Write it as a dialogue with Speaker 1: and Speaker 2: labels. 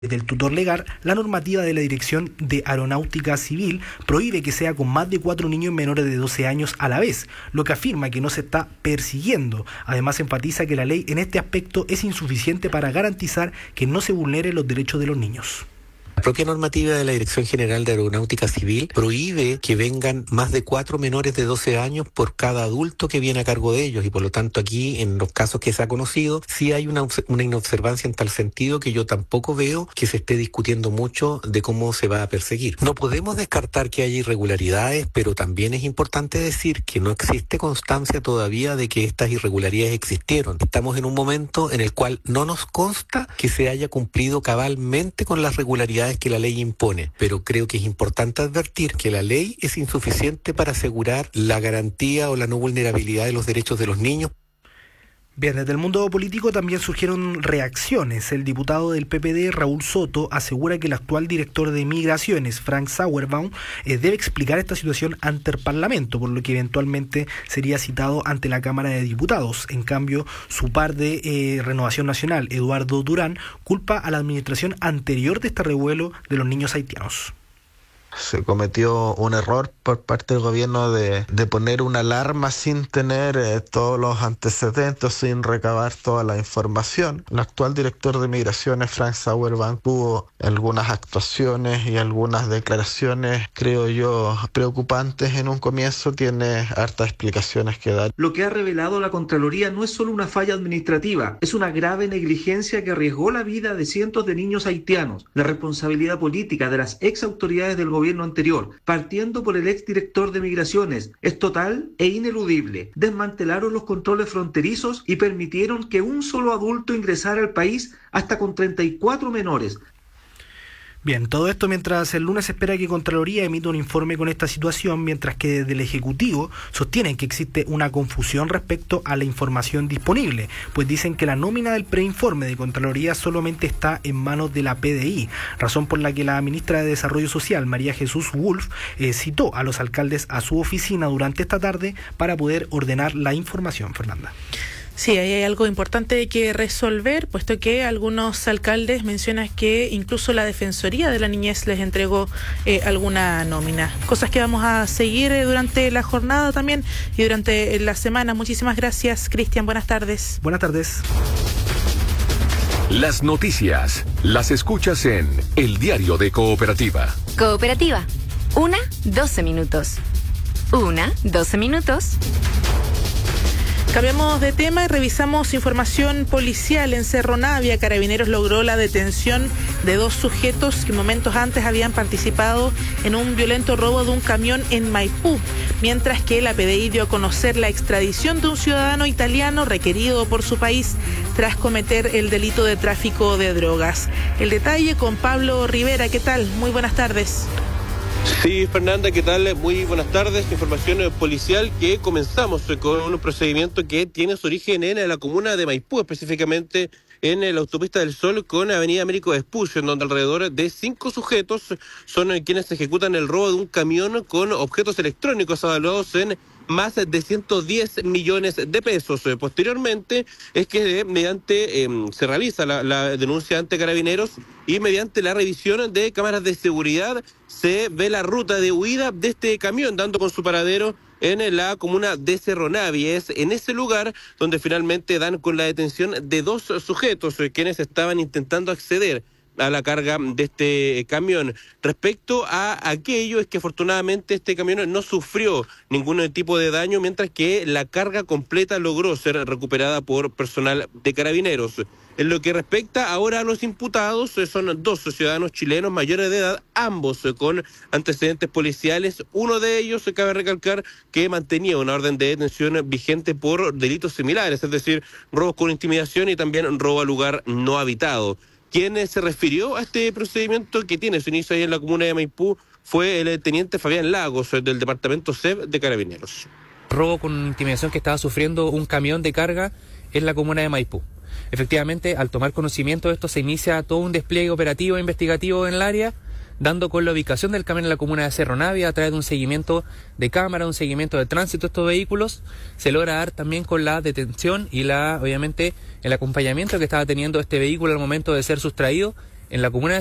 Speaker 1: Del tutor legal, la normativa de la Dirección de Aeronáutica Civil prohíbe que sea con más de 4 niños menores de 12 años a la vez, lo que afirma que no se está persiguiendo. Además, enfatiza que la ley en este aspecto es insuficiente para garantizar que no se vulneren los derechos de los niños.
Speaker 2: La propia normativa de la Dirección General de Aeronáutica Civil prohíbe que vengan más de 4 menores de 12 años por cada adulto que viene a cargo de ellos, y por lo tanto aquí, en los casos que se ha conocido, sí hay una inobservancia en tal sentido que yo tampoco veo que se esté discutiendo mucho de cómo se va a perseguir. No podemos descartar que haya irregularidades, pero también es importante decir que no existe constancia todavía de que estas irregularidades existieron. Estamos en un momento en el cual no nos consta que se haya cumplido cabalmente con las regularidades que la ley impone, pero creo que es importante advertir que la ley es insuficiente para asegurar la garantía o la no vulnerabilidad de los derechos de los niños.
Speaker 1: Bien, desde el mundo político también surgieron reacciones. El diputado del PPD, Raúl Soto, asegura que el actual director de Migraciones, Frank Sauerbaum, debe explicar esta situación ante el Parlamento, por lo que eventualmente sería citado ante la Cámara de Diputados. En cambio, su par de Renovación Nacional, Eduardo Durán, culpa a la administración anterior de este revuelo de los niños haitianos.
Speaker 3: Se cometió un error por parte del gobierno de poner una alarma sin tener todos los antecedentes, sin recabar toda la información. El actual director de Migraciones, Frank Sauerbaum, tuvo algunas actuaciones y algunas declaraciones, creo yo, preocupantes en un comienzo. Tiene hartas explicaciones que dar.
Speaker 4: Lo que ha revelado la Contraloría no es solo una falla administrativa, es una grave negligencia que arriesgó la vida de cientos de niños haitianos. La responsabilidad política de las ex autoridades del gobierno anterior, partiendo por el exdirector de Migraciones, es total e ineludible. Desmantelaron los controles fronterizos y permitieron que un solo adulto ingresara al país hasta con 34 menores.
Speaker 1: Bien, todo esto mientras el lunes se espera que Contraloría emita un informe con esta situación, mientras que desde el Ejecutivo sostienen que existe una confusión respecto a la información disponible, pues dicen que la nómina del preinforme de Contraloría solamente está en manos de la PDI, razón por la que la ministra de Desarrollo Social, María Jesús Wolf, citó a los alcaldes a su oficina durante esta tarde para poder ordenar la información. Fernanda.
Speaker 5: Sí, ahí hay algo importante que resolver, puesto que algunos alcaldes mencionan que incluso la Defensoría de la Niñez les entregó alguna nómina. Cosas que vamos a seguir durante la jornada también y durante la semana. Muchísimas gracias, Cristian. Buenas tardes.
Speaker 1: Buenas tardes.
Speaker 6: Las noticias las escuchas en El Diario de Cooperativa.
Speaker 7: Cooperativa. 12 minutos. 12 minutos.
Speaker 5: Cambiamos de tema y revisamos información policial. En Cerro Navia, Carabineros logró la detención de 2 sujetos que momentos antes habían participado en un violento robo de un camión en Maipú, mientras que la PDI dio a conocer la extradición de un ciudadano italiano requerido por su país tras cometer el delito de tráfico de drogas. El detalle con Pablo Rivera. ¿Qué tal? Muy buenas tardes.
Speaker 8: Sí, Fernanda, ¿qué tal? Muy buenas tardes. Información policial que comenzamos con un procedimiento que tiene su origen en la comuna de Maipú, específicamente en la autopista del Sol con Avenida Américo Vespucio, en donde alrededor de 5 sujetos son quienes ejecutan el robo de un camión con objetos electrónicos avaluados en más de 110 millones de pesos. Posteriormente es que se realiza la denuncia ante Carabineros y mediante la revisión de cámaras de seguridad se ve la ruta de huida de este camión, dando con su paradero en la comuna de Cerro Navia. Es en ese lugar donde finalmente dan con la detención de 2 sujetos quienes estaban intentando acceder a la carga de este camión. Respecto a aquello, es que afortunadamente este camión no sufrió ningún tipo de daño, mientras que la carga completa logró ser recuperada por personal de Carabineros. En lo que respecta ahora a los imputados, son 2 ciudadanos chilenos mayores de edad, ambos con antecedentes policiales. Uno de ellos, cabe recalcar, que mantenía una orden de detención vigente por delitos similares, es decir, robos con intimidación y también robo a lugar no habitado. Quien se refirió a este procedimiento que tiene su inicio ahí en la comuna de Maipú fue el teniente Fabián Lagos, del departamento SEB de Carabineros.
Speaker 9: Robo con intimidación que estaba sufriendo un camión de carga en la comuna de Maipú. Efectivamente, al tomar conocimiento de esto se inicia todo un despliegue operativo e investigativo en el área, dando con la ubicación del camión en la comuna de Cerro Navia a través de un seguimiento de cámara, un seguimiento de tránsito de estos vehículos. Se logra dar también con la detención y obviamente el acompañamiento que estaba teniendo este vehículo al momento de ser sustraído en la comuna